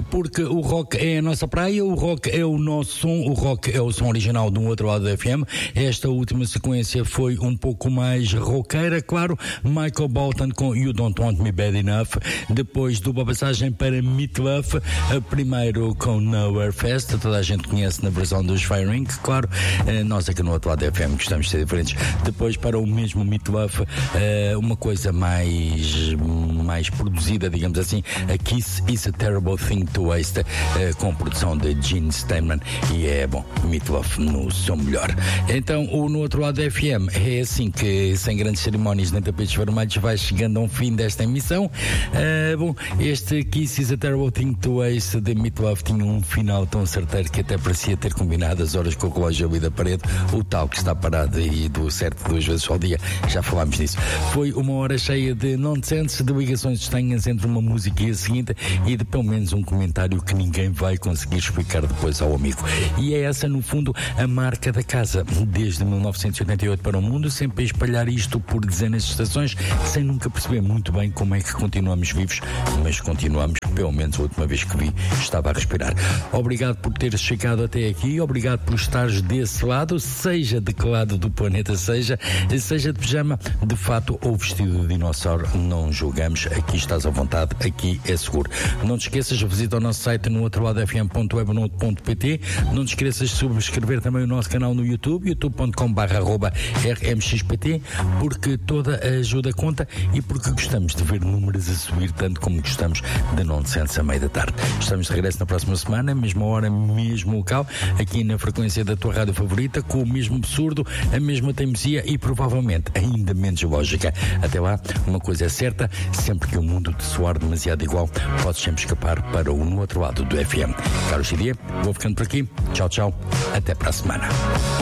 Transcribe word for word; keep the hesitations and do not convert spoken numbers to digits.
porque o rock é a nossa praia, o rock é o nosso som, o rock é o som original de um outro lado da F M. Esta última sequência foi um pouco mais roqueira, claro. Michael Bolton com You Don't Want Me Bad Enough, depois dupla passagem para Meat Love, primeiro com Nowhere Fest, toda a gente conhece na versão dos Fire Inc, claro, nós aqui no outro lado da F M gostamos de ser diferentes. Depois para o mesmo Meat Love, uma coisa mais, mais produzida, digamos assim, a Kiss Is a Terrible Thing to Waste, com produção de Gene Steinman, e é bom, Meat Love no seu melhor. Então, o No Outro Lado da F M é assim que, sem grandes cerimónias nem tapetes vermelhos, vai chegando a um fim desta emissão. Uh, bom, este Kiss Is a Terrible Thing to Waste de Meat Love tinha um final tão certeiro que até parecia ter combinado as horas com o relógio ali da parede, o tal que está parado e do certo duas vezes ao dia, já falámos disso. Foi uma hora cheia de nonsense, de ligações estranhas entre uma música e a seguinte, e de pelo menos um comentário que ninguém vai conseguir explicar depois ao amigo. E é essa, no fundo, a marca da casa, desde mil novecentos e oitenta e oito para o mundo, sempre a espalhar isto por dezenas de estações, sem nunca perceber muito bem como é que continuamos vivos, mas continuamos, pelo menos a última vez que vi, estava a respirar. Obrigado por teres chegado até aqui, obrigado por estares desse lado, seja de que lado do planeta seja, seja de pijama, de fato ou vestido de dinossauro, não julgamos, aqui estás à vontade, aqui é seguro. Não te esqueças, visita o nosso site no outro lado f m ponto webnote ponto p t, não te esqueças de subscrever também o nosso canal no YouTube, youtube ponto com barra arroba r m x p t, porque toda a ajuda conta e porque gostamos de ver números a subir tanto como gostamos de nonsense a meio da tarde. Estamos de regresso na próxima semana, mesma hora, mesmo local, aqui na frequência da tua rádio favorita, com o mesmo absurdo, a mesma teimosia e provavelmente ainda menos lógica. Até lá, uma coisa é certa, sempre que o mundo te soar demasiado igual, podes sempre escapar para o No Outro Lado do F M. Carlos Chidia, vou ficando por aqui. Tchau, tchau. Até para a semana.